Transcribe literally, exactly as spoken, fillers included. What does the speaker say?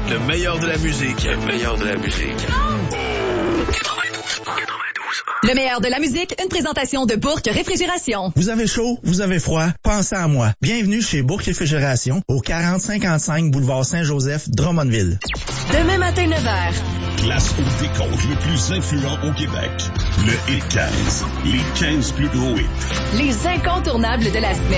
Le meilleur de la musique. Le meilleur de la musique. Le meilleur de la musique, une présentation de Bourque Réfrigération. Vous avez chaud, vous avez froid, pensez à moi. Bienvenue chez Bourque Réfrigération, au quarante cinquante-cinq boulevard Saint-Joseph, Drummondville. Demain matin, neuf heures. Classe au décompte le plus influent au Québec. Le Hit quinze. Les quinze plus gros hits. Les incontournables de la semaine.